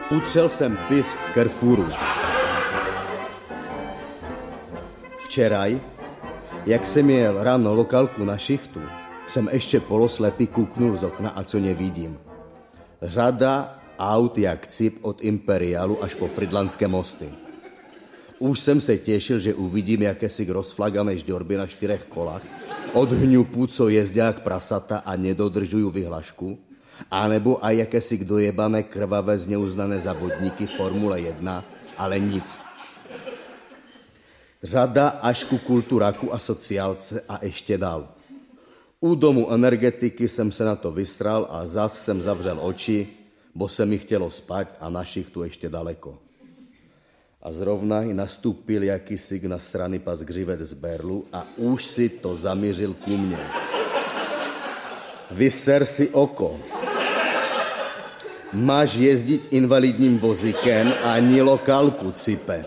Utřel jsem pisk v Carrefouru. Včeraj, jak jsem jel ráno lokálku na šichtu, jsem ještě poloslepý kuknul z okna a co nevidím. Řada aut jak cip od Imperialu až po Frydlandské mosty. Už jsem se těšil, že uvidím jakési rozflagané žďorby na 4 kolách, od hňupů, co jezdí jak prasata a nedodržují vyhlašku, anebo aj jakési dojebané krvavé zneuznané závodníky Formule 1, ale nic. Řada až ku kulturaku a sociálce a ještě dál. U domu energetiky jsem se na to vystral a zas jsem zavřel oči, bo se mi chtělo spát a na šichtu ještě daleko. A zrovna i nastúpil jakýsi na strany pas Gřivec z Berlu a už si to zamířil ku mně. Vyser si oko. Máš jezdit invalidním vozíkem a ani lokálku, cipe.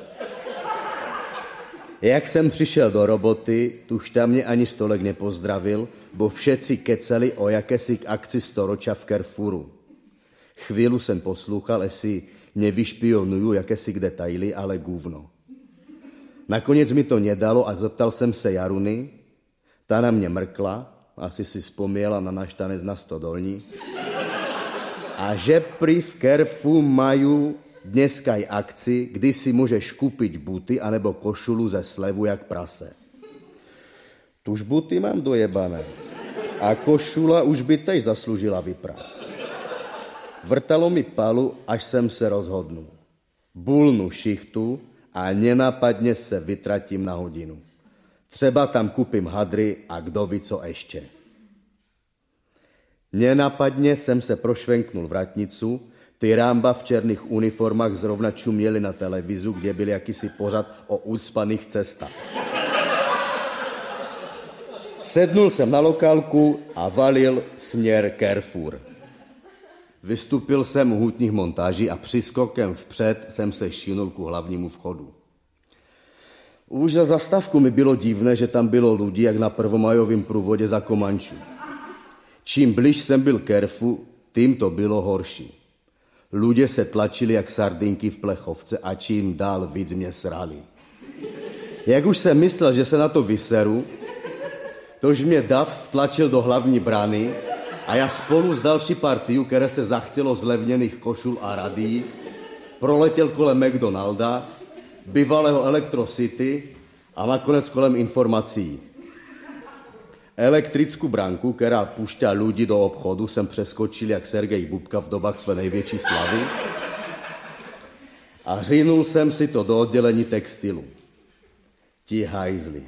Jak jsem přišel do roboty, tuž tam mě ani stolek nepozdravil, bo všetci kecali o jakési akci storoča v Carrefouru. Chvíli jsem poslouchal, jestli nevyšpionuju jakési detaily, ale gůvno. Nakonec mi to nedalo a zeptal jsem se Jaruny, ta na mě mrkla, asi si vzpomněla na náš tanec na Stodolní, a že prý v Carrefouru mají dneska i akci, kdy si můžeš koupit buty anebo košulu ze slevu jak prase. Tuž buty mám dojebané a košula už by tež zasloužila vyprat. Vrtalo mi palu, až jsem se rozhodnul. Bulnu šichtu a nenapadně se vytratím na hodinu. Třeba tam kupím hadry a kdo ví co ještě. Nenapadně jsem se prošvenknul vratnicu, ty rámba v černých uniformách zrovna čuměli na televizu, kde byl jakýsi pořad o ucpaných cestách. Sednul jsem na lokálku a valil směr Carrefour. Vystupil jsem u hutních montáží a přiskokem vpřed jsem se šinul ku hlavnímu vchodu. Už za zastávku mi bylo divné, že tam bylo lidí jak na prvomajovém průvodě za Komančů. Čím blíž jsem byl Carrefour, tím to bylo horší. Lidé se tlačili jak sardinky v plechovce a čím dál víc mě srali. Jak už jsem myslel, že se na to vyseru, tož mě dav vtlačil do hlavní brány a já spolu s další partiu, které se zachtělo z levněných košul a radií, proletěl kolem McDonalda, bývalého Electro City a nakonec kolem informací. Elektrickou branku, která pušťá lidi do obchodu, jsem přeskočil jak Sergej Bubka v dobách své největší slavy a řinul jsem si to do oddělení textilu. Ti hajzli.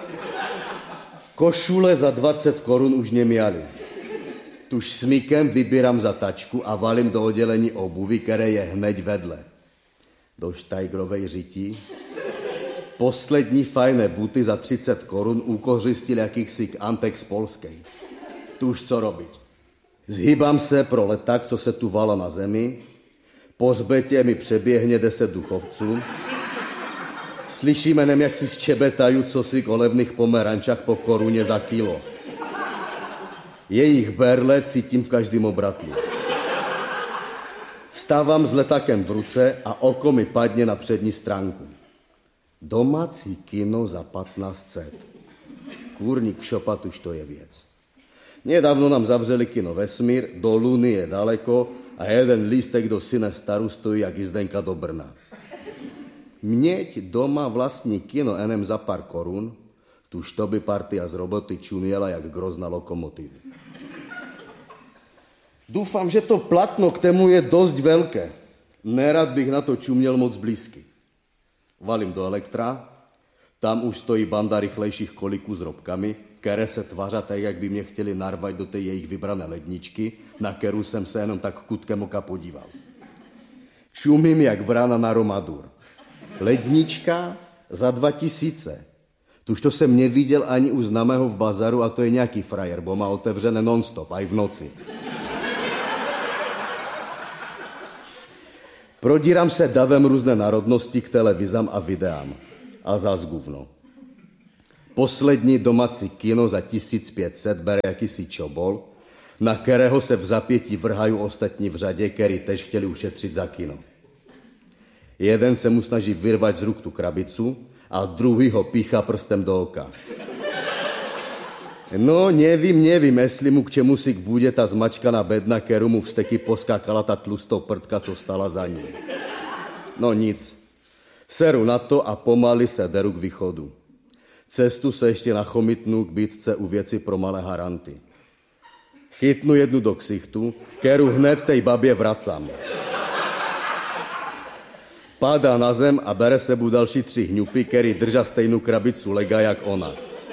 Košule za 20 korun už neměli. Tuž smykem vybírám za tačku a valím do oddělení obuvy, které je hned vedle. Do štajgrovej řití. Poslední fajné buty za 30 korun ukořistil jakýchsi Antek z Polskej. Tuž co robiť. Zhýbám se pro leták, co se tu vala na zemi. Po hřbetě mi přeběhne 10 duchovců. Slyšíme nem, jak si zčebetají cosi o levných pomerančách po koruně za kilo. Jejich berle cítím v každém obratlu. Vstávám s letákem v ruce a oko mi padne na přední stránku. Domácí kino za 1500. Kůrník šopat, už to je věc. Nedávno nám zavřeli kino Vesmír, do Luny je daleko a jeden lístek do Syne Staru stojí jak jízdenka do Brna. Měť doma vlastní kino enem za pár korun, tuž to by partia z roboty čuměla jak grozna lokomotiva. Doufám, že to platno k tému je dost velké. Nerad bych na to čuměl moc blízky. Valím do Elektra, tam už stojí banda rychlejších koliků s robkami, které se tvaří tak, jak by mě chtěli narvat do té jejich vybrané ledničky, na kterou jsem se jenom tak kutkem oka podíval. Čumím jak vrana na Romadur. Lednička za 2000. Tuž to jsem neviděl ani u známého v bazaru a to je nějaký frajer, bo má otevřené non-stop, aj v noci. Prodírám se davem různé národnosti k televizám a videám. A zas guvno. Poslední domácí kino za 1500 bere jakýsi čobol, na kterého se v zapětí vrhají ostatní v řadě, který tež chtěli ušetřit za kino. Jeden se mu snaží vyrvať z ruk tu krabicu a druhý ho pícha prstem do oka. No, nevím, jestli mu k čemu si bude ta zmačkaná bedna, keru mu vsteky poskákala ta tlustou prdka, co stala za ním. No nic. Seru na to a pomaly se deru k východu. Cestu se ještě nachomítnu k bytce u věci pro malé haranty. Chytnu jednu do ksichtu, keru hned tej babě vracám. Padá na zem a bere sebu další 3 hňupy, který drža stejnou krabicu lega jak ona.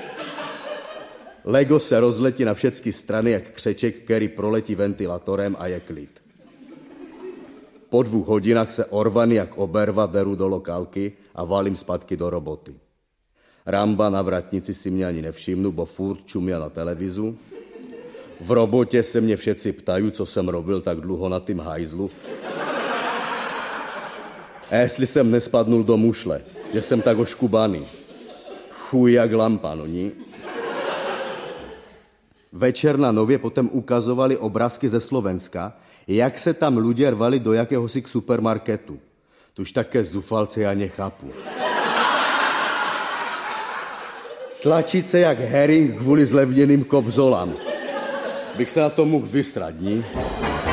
Lego se rozletí na všechny strany jak křeček, který proletí ventilatorem a je klid. Po 2 hodinách se orvaný jak oberva deru do lokálky a valím zpátky do roboty. Ramba na vratnici si mě ani nevšimnu, bo furt čuměl na televizu. V robotě se mě všetci ptají, co jsem robil tak dlouho na tým hajzlu. A jestli jsem nespadnul do mušle, že jsem tak oškubaný. Chuj jak lampa, no ní. Večer na Nově potom ukazovali obrázky ze Slovenska, jak se tam ľudia rvali do jakéhosi supermarketu. Tuž také zufalce já nechápu. Tlačit se jak herring kvůli zlevněným kobzolám. Bych se na to mohl vysrat, ní?